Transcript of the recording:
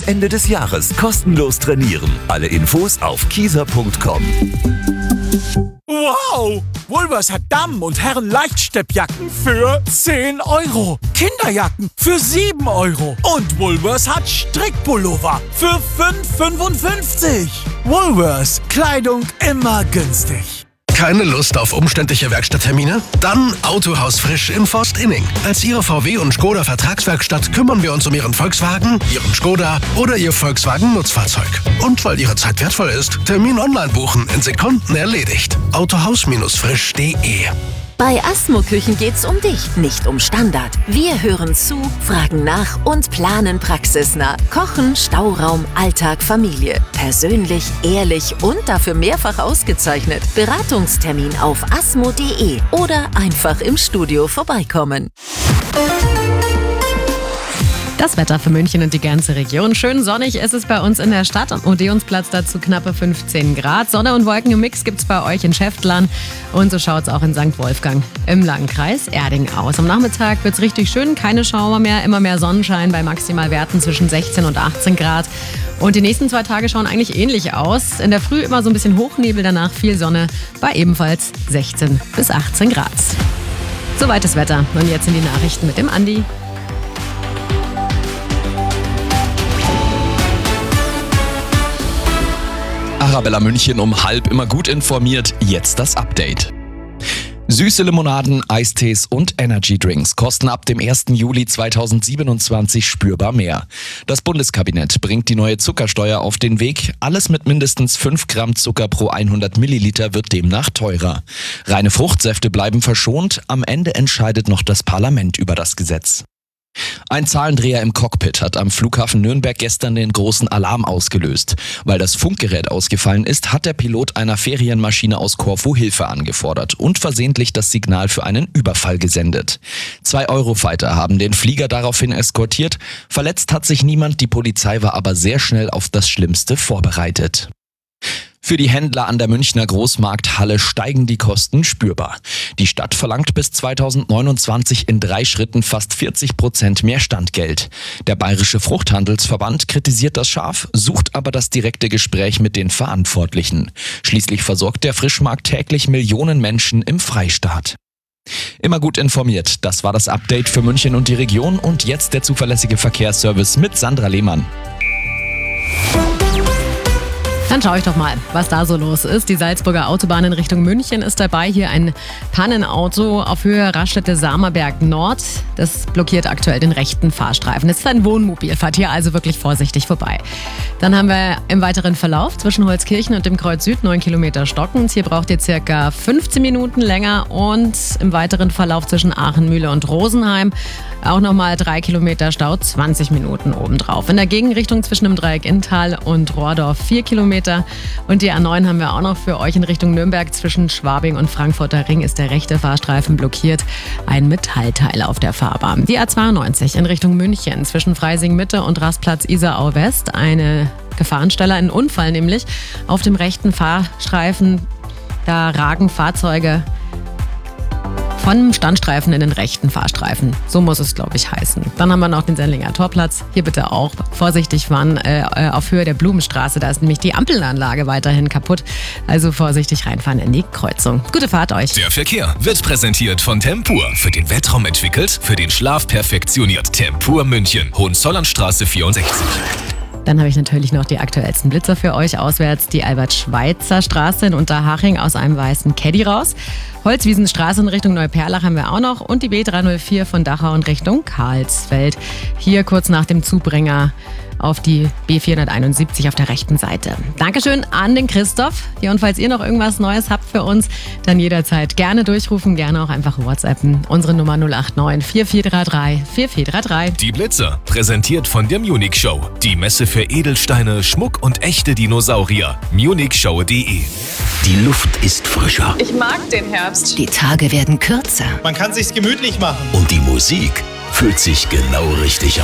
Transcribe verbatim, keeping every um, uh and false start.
Ende des Jahres kostenlos trainieren. Alle Infos auf kieser punkt com. Wow! Woolworths hat Damen- und Herren-Leichtsteppjacken für zehn Euro. Kinderjacken für sieben Euro. Und Woolworths hat Strickpullover für fünf fünfundfünfzig. Woolworths. Kleidung immer günstig. Keine Lust auf umständliche Werkstatttermine? Dann Autohaus Frisch in Forst-Inning. Als Ihre V W und Skoda Vertragswerkstatt kümmern wir uns um Ihren Volkswagen, Ihren Skoda oder Ihr Volkswagen Nutzfahrzeug. Und weil Ihre Zeit wertvoll ist, Termin online buchen, in Sekunden erledigt. autohaus frisch punkt de. Bei Asmo Küchen geht's um dich, nicht um Standard. Wir hören zu, fragen nach und planen praxisnah. Kochen, Stauraum, Alltag, Familie. Persönlich, ehrlich und dafür mehrfach ausgezeichnet. Beratungstermin auf asmo punkt de oder einfach im Studio vorbeikommen. Das Wetter für München und die ganze Region. Schön sonnig ist es bei uns in der Stadt. Am Odeonsplatz dazu knappe fünfzehn Grad. Sonne und Wolken im Mix gibt es bei euch in Schäftlern. Und so schaut es auch in Sankt Wolfgang im Landkreis Erding aus. Am Nachmittag wird es richtig schön. Keine Schauer mehr, immer mehr Sonnenschein bei Maximalwerten zwischen sechzehn und achtzehn Grad. Und die nächsten zwei Tage schauen eigentlich ähnlich aus. In der Früh immer so ein bisschen Hochnebel, danach viel Sonne bei ebenfalls sechzehn bis achtzehn Grad. Soweit das Wetter. Und jetzt in die Nachrichten mit dem Andi. Arabella München um halb immer gut informiert. Jetzt das Update. Süße Limonaden, Eistees und Energydrinks kosten ab dem ersten Juli zweitausendsiebenundzwanzig spürbar mehr. Das Bundeskabinett bringt die neue Zuckersteuer auf den Weg. Alles mit mindestens fünf Gramm Zucker pro hundert Milliliter wird demnach teurer. Reine Fruchtsäfte bleiben verschont. Am Ende entscheidet noch das Parlament über das Gesetz. Ein Zahlendreher im Cockpit hat am Flughafen Nürnberg gestern den großen Alarm ausgelöst. Weil das Funkgerät ausgefallen ist, hat der Pilot einer Ferienmaschine aus Korfu Hilfe angefordert und versehentlich das Signal für einen Überfall gesendet. Zwei Eurofighter haben den Flieger daraufhin eskortiert. Verletzt hat sich niemand, die Polizei war aber sehr schnell auf das Schlimmste vorbereitet. Für die Händler an der Münchner Großmarkthalle steigen die Kosten spürbar. Die Stadt verlangt bis zweitausendneunundzwanzig in drei Schritten fast vierzig Prozent mehr Standgeld. Der Bayerische Fruchthandelsverband kritisiert das scharf, sucht aber das direkte Gespräch mit den Verantwortlichen. Schließlich versorgt der Frischmarkt täglich Millionen Menschen im Freistaat. Immer gut informiert, das war das Update für München und die Region und jetzt der zuverlässige Verkehrsservice mit Sandra Lehmann. Dann schaue ich doch mal, was da so los ist. Die Salzburger Autobahn in Richtung München ist dabei. Hier ein Pannenauto auf Höhe Raststätte-Samerberg Nord. Das blockiert aktuell den rechten Fahrstreifen. Es ist ein Wohnmobil, fahrt hier also wirklich vorsichtig vorbei. Dann haben wir im weiteren Verlauf zwischen Holzkirchen und dem Kreuz Süd neun Kilometer stockend. Hier braucht ihr circa fünfzehn Minuten länger und im weiteren Verlauf zwischen Aachenmühle und Rosenheim auch nochmal drei Kilometer Stau, zwanzig Minuten obendrauf. In der Gegenrichtung zwischen dem Dreieck Inntal und Rohrdorf vier Kilometer. Und die A neun haben wir auch noch für euch in Richtung Nürnberg. Zwischen Schwabing und Frankfurter Ring ist der rechte Fahrstreifen blockiert. Ein Metallteil auf der Fahrbahn. Die A zweiundneunzig in Richtung München zwischen Freising Mitte und Rastplatz Isarau West. Eine Gefahrenstelle, ein Unfall nämlich auf dem rechten Fahrstreifen. Da ragen Fahrzeuge vom Standstreifen in den rechten Fahrstreifen. So muss es, glaube ich, heißen. Dann haben wir noch den Sendlinger Torplatz. Hier bitte auch vorsichtig fahren äh, auf Höhe der Blumenstraße. Da ist nämlich die Ampelanlage weiterhin kaputt. Also vorsichtig reinfahren in die Kreuzung. Gute Fahrt euch. Der Verkehr wird präsentiert von Tempur. Für den Weltraum entwickelt, für den Schlaf perfektioniert. Tempur München, Hohenzollernstraße vierundsechzig. Dann habe ich natürlich noch die aktuellsten Blitzer für euch. Auswärts die Albert-Schweitzer-Straße in Unterhaching aus einem weißen Caddy raus. Holzwiesenstraße in Richtung Neuperlach haben wir auch noch. Und die B dreihundertvier von Dachau in Richtung Karlsfeld. Hier kurz nach dem Zubringer auf die B vierhunderteinundsiebzig auf der rechten Seite. Dankeschön an den Christoph. Ja, und falls ihr noch irgendwas Neues habt für uns, dann jederzeit gerne durchrufen, gerne auch einfach WhatsAppen. Unsere Nummer null acht neun vier vier drei drei vier vier drei drei. Die Blitzer, präsentiert von der Munich Show. Die Messe für Edelsteine, Schmuck und echte Dinosaurier. munich show punkt de. Die Luft ist frischer. Ich mag den Herbst. Die Tage werden kürzer. Man kann sich's gemütlich machen. Und die Musik fühlt sich genau richtig